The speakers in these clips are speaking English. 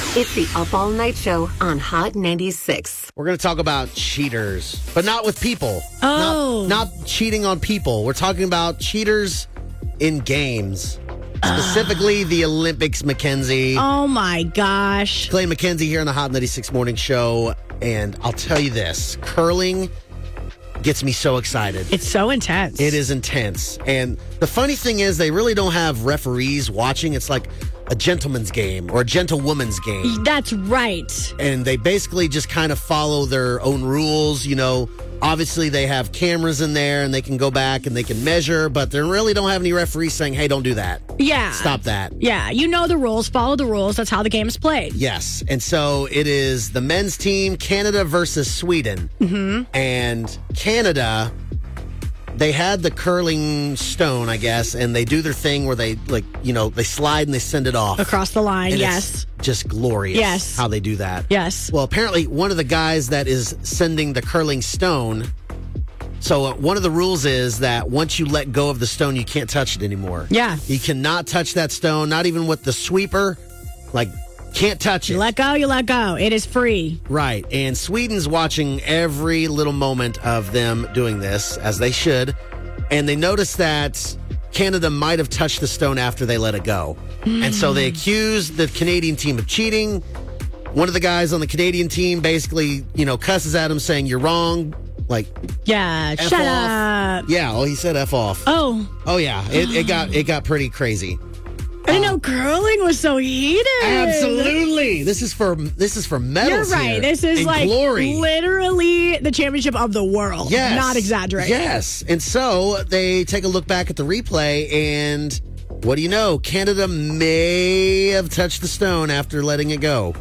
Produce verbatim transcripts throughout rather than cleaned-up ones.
It's the Up All Night Show on Hot ninety-six. We're going to talk about cheaters, but not with people. Oh. Not, not cheating on people. We're talking about cheaters in games. Specifically, the Olympics, Mackenzie. Oh, my gosh. Clay McKenzie here on the Hot ninety-six Morning Show. And I'll tell you this, curling gets me so excited. It's so intense. It is intense. And the funny thing is, they really don't have referees watching. It's like a gentleman's game or a gentlewoman's game. That's right. And they basically just kind of follow their own rules. You know, obviously they have cameras in there and they can go back and they can measure, but they really don't have any referees saying, hey, don't do that. Yeah. Stop that. Yeah. You know the rules. Follow the rules. That's how the game is played. Yes. And so it is the men's team, Canada versus Sweden. Mm-hmm. And Canada, they had the curling stone, I guess, and they do their thing where they, like, you know, they slide and they send it off. Across the line, And yes. It's just glorious Yes. how they do that. Yes. Well, apparently, one of the guys that is sending the curling stone, so uh, one of the rules is that once you let go of the stone, you can't touch it anymore. Yeah. You cannot touch that stone, not even with the sweeper. Like, can't touch it. You let go, you let go. It is free. Right. And Sweden's watching every little moment of them doing this, as they should. And they noticed that Canada might have touched the stone after they let it go. Mm. And so they accused the Canadian team of cheating. One of the guys on the Canadian team basically, you know, cusses at him saying, you're wrong. Like, Yeah, F shut off. up. Yeah, well, he said F off. Oh, Oh, yeah. It, it got it got pretty crazy. I didn't know curling was so heated. Absolutely. This is for this is for You're medals right. here. This is and like glory. literally the championship of the world. Yes. Not exaggerating. Yes. And so they take a look back at the replay, and what do you know? Canada may have touched the stone after letting it go.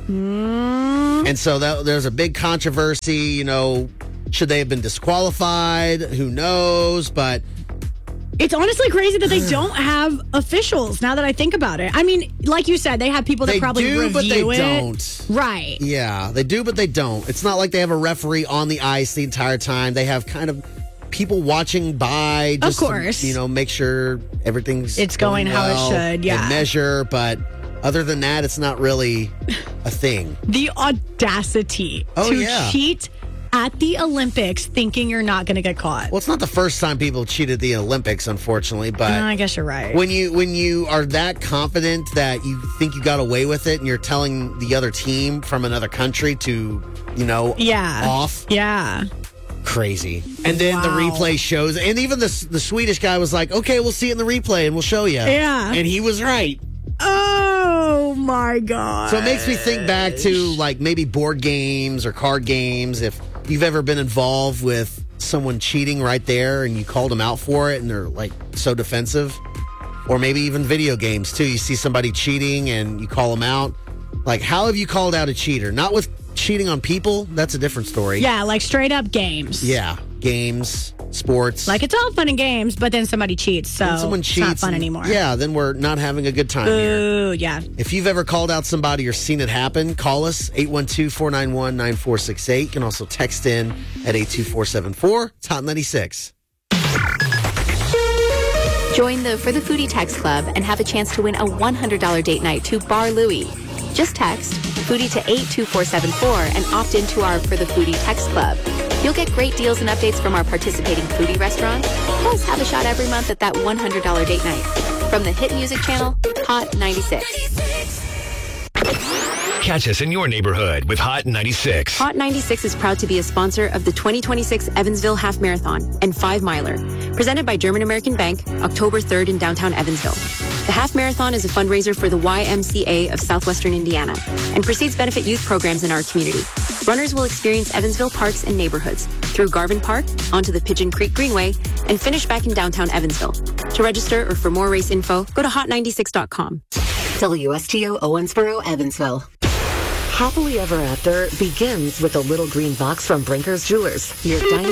Mm. And so that, there's a big controversy. You know, should they have been disqualified? Who knows? But It's honestly crazy that they don't have officials now that I think about it. I mean, like you said, they have people that they probably do, review but they it. don't. Right. Yeah, they do, but they don't. It's not like they have a referee on the ice the entire time. They have kind of people watching by, just Of course. to, you know, make sure everything's It's going how it well. should, yeah. They measure, but other than that, it's not really a thing. The audacity Oh, to yeah. cheat at the Olympics thinking you're not going to get caught. Well, it's not the first time people cheated at the Olympics, unfortunately, but Uh, I guess you're right. when you when you are that confident that you think you got away with it, and you're telling the other team from another country to, you know, yeah. off. Yeah. Crazy. And then the Wow. replay shows, and even the the Swedish guy was like, okay, we'll see it in the replay and we'll show you. Yeah. And he was right. Oh my God. So it makes me think back to like maybe board games or card games. If you've ever been involved with someone cheating right there and you called them out for it and they're like so defensive, or maybe even video games too. You see somebody cheating and you call them out. Like, how have you called out a cheater? Not with cheating on people. That's a different story. Yeah, like straight up games. Yeah. Games, sports. Like it's all fun and games, but then somebody cheats, so When someone it's cheats, not fun and- anymore. Yeah, then we're not having a good time here. Ooh, yeah. If you've ever called out somebody or seen it happen, call us eight one two, four nine one, nine four six eight. You can also text in at eight two four seven four. It's Hot ninety-six. Join the For the Foodie Text Club and have a chance to win a one hundred dollars date night to Bar Louie. Just text Foodie to eight two four seven four and opt into our For the Foodie Text Club. You'll get great deals and updates from our participating foodie restaurants, plus have a shot every month at that one hundred dollars date night. From the hit music channel, Hot ninety-six. Catch us in your neighborhood with Hot ninety-six. Hot ninety-six is proud to be a sponsor of the twenty twenty-six Evansville Half Marathon and Five Miler, presented by German American Bank, October third in downtown Evansville. The Half Marathon is a fundraiser for the Y M C A of Southwestern Indiana and proceeds benefit youth programs in our community. Runners will experience Evansville parks and neighborhoods through Garvin Park, onto the Pigeon Creek Greenway, and finish back in downtown Evansville. To register or for more race info, go to hot ninety-six dot com. W S T O Owensboro, Evansville. Happily Ever After begins with a little green box from Brinker's Jewelers. Your dining